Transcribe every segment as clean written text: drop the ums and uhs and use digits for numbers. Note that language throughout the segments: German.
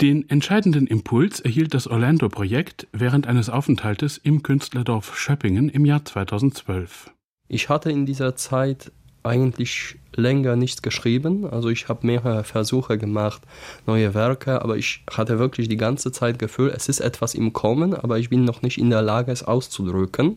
Den entscheidenden Impuls erhielt das Orlando-Projekt während eines Aufenthaltes im Künstlerdorf Schöppingen im Jahr 2012. Ich hatte in dieser Zeit eigentlich länger nichts geschrieben. Also ich habe mehrere Versuche gemacht, neue Werke, aber ich hatte wirklich die ganze Zeit das Gefühl, es ist etwas im Kommen, aber ich bin noch nicht in der Lage, es auszudrücken.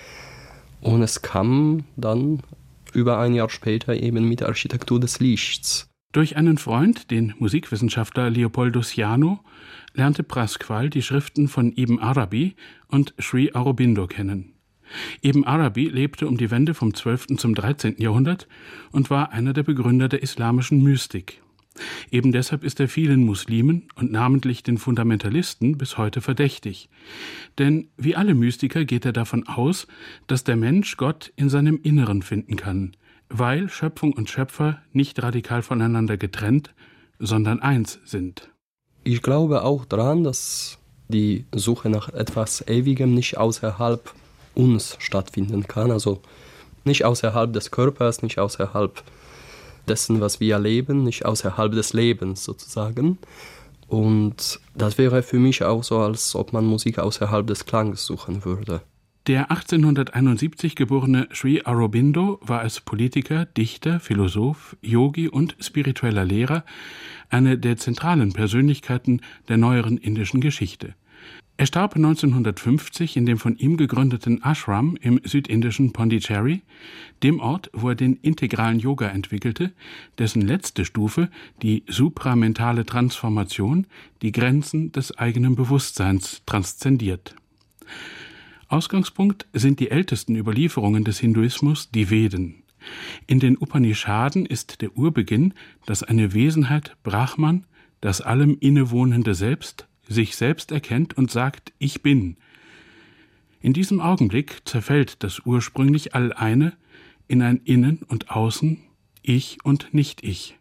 Und es kam dann über ein Jahr später eben mit der Architektur des Lichts. Durch einen Freund, den Musikwissenschaftler Leopoldo Ciano, lernte Pasquale die Schriften von Ibn Arabi und Sri Aurobindo kennen. Ibn Arabi lebte um die Wende vom 12. zum 13. Jahrhundert und war einer der Begründer der islamischen Mystik. Eben deshalb ist er vielen Muslimen und namentlich den Fundamentalisten bis heute verdächtig. Denn wie alle Mystiker geht er davon aus, dass der Mensch Gott in seinem Inneren finden kann, weil Schöpfung und Schöpfer nicht radikal voneinander getrennt, sondern eins sind. Ich glaube auch daran, dass die Suche nach etwas Ewigem nicht außerhalb uns stattfinden kann, also nicht außerhalb des Körpers, nicht außerhalb dessen, was wir erleben, nicht außerhalb des Lebens sozusagen. Und das wäre für mich auch so, als ob man Musik außerhalb des Klanges suchen würde. Der 1871 geborene Sri Aurobindo war als Politiker, Dichter, Philosoph, Yogi und spiritueller Lehrer eine der zentralen Persönlichkeiten der neueren indischen Geschichte. Er starb 1950 in dem von ihm gegründeten Ashram im südindischen Pondicherry, dem Ort, wo er den integralen Yoga entwickelte, dessen letzte Stufe, die supramentale Transformation, die Grenzen des eigenen Bewusstseins transzendiert. Ausgangspunkt sind die ältesten Überlieferungen des Hinduismus, die Veden. In den Upanishaden ist der Urbeginn, dass eine Wesenheit Brahman, das allem innewohnende Selbst, sich selbst erkennt und sagt, ich bin. In diesem Augenblick zerfällt das ursprünglich All-Eine in ein Innen und Außen, Ich und Nicht-Ich.